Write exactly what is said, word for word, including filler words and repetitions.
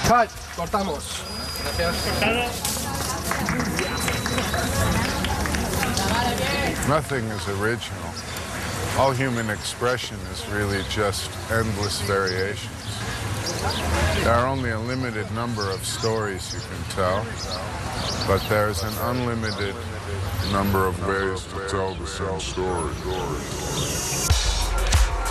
Cut. Cortamos. Nothing is original. All human expression is really just endless variations. There are only a limited number of stories you can tell, but there's an unlimited number of ways to tell the same story.